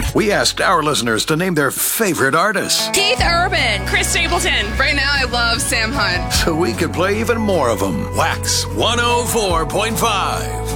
We asked our listeners to name their favorite artists Keith Urban. Chris Stapleton. Right now, I love Sam Hunt. so we could play even more of them. Wax 104.5.